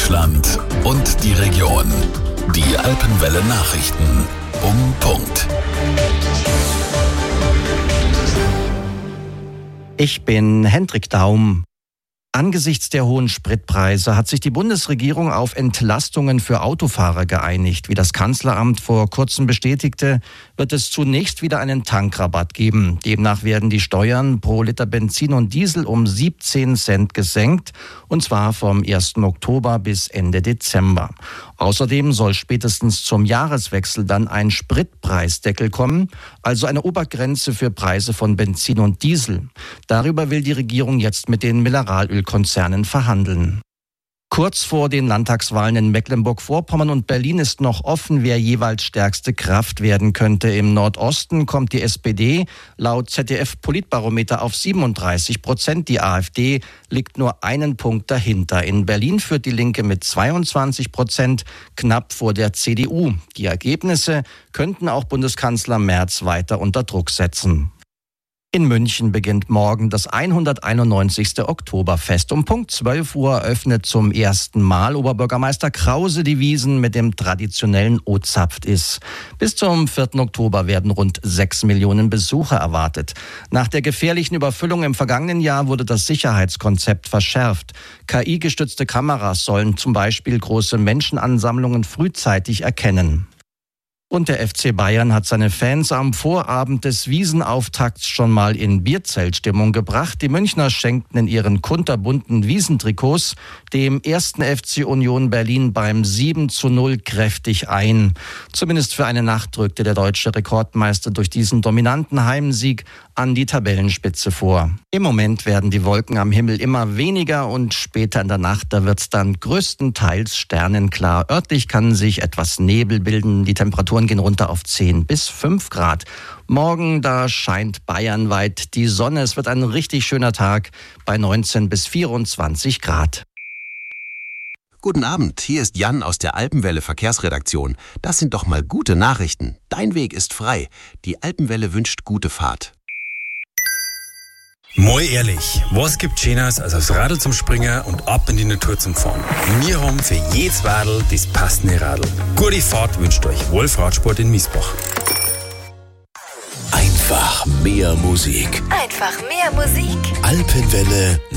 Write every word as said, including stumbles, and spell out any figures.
Deutschland und die Region. Die Alpenwelle Nachrichten um Punkt. Ich bin Hendrik Daum. Angesichts der hohen Spritpreise hat sich die Bundesregierung auf Entlastungen für Autofahrer geeinigt. Wie das Kanzleramt vor kurzem bestätigte, wird es zunächst wieder einen Tankrabatt geben. Demnach werden die Steuern pro Liter Benzin und Diesel um siebzehn Cent gesenkt, und zwar vom ersten Oktober bis Ende Dezember. Außerdem soll spätestens zum Jahreswechsel dann ein Spritpreisdeckel kommen, also eine Obergrenze für Preise von Benzin und Diesel. Darüber will die Regierung jetzt mit den Mineralölkonzernen verhandeln. Kurz vor den Landtagswahlen in Mecklenburg-Vorpommern und Berlin ist noch offen, wer jeweils stärkste Kraft werden könnte. Im Nordosten kommt die S P D laut Z D F-Politbarometer auf siebenunddreißig Prozent. Die AfD liegt nur einen Punkt dahinter. In Berlin führt die Linke mit zweiundzwanzig Prozent, knapp vor der C D U. Die Ergebnisse könnten auch Bundeskanzler Merz weiter unter Druck setzen. In München beginnt morgen das hunderteinundneunzigste Oktoberfest. Um Punkt zwölf Uhr öffnet zum ersten Mal Oberbürgermeister Krause die Wiesn mit dem traditionellen O-Zapft-Iss. Bis zum vierten Oktober werden rund sechs Millionen Besucher erwartet. Nach der gefährlichen Überfüllung im vergangenen Jahr wurde das Sicherheitskonzept verschärft. K I-gestützte Kameras sollen zum Beispiel große Menschenansammlungen frühzeitig erkennen. Und der F C Bayern hat seine Fans am Vorabend des Wiesenauftakts schon mal in Bierzeltstimmung gebracht. Die Münchner schenkten in ihren kunterbunten Wiesentrikots dem ersten F C Union Berlin beim sieben zu null kräftig ein. Zumindest für eine Nacht drückte der deutsche Rekordmeister durch diesen dominanten Heimsieg an die Tabellenspitze vor. Im Moment werden die Wolken am Himmel immer weniger und später in der Nacht, da wird es dann größtenteils sternenklar. Örtlich kann sich etwas Nebel bilden. Die Temperaturen gehen runter auf zehn bis fünf Grad. Morgen, da scheint bayernweit die Sonne. Es wird ein richtig schöner Tag bei neunzehn bis vierundzwanzig Grad. Guten Abend, hier ist Jan aus der Alpenwelle Verkehrsredaktion. Das sind doch mal gute Nachrichten. Dein Weg ist frei. Die Alpenwelle wünscht gute Fahrt. Mal ehrlich, was gibt Schöneres als aufs Radl zum Springen und ab in die Natur zum Fahren? Wir haben für jedes Radl das passende Radl. Gute Fahrt wünscht euch Wolf Radsport in Miesbach. Einfach mehr Musik. Einfach mehr Musik. Alpenwelle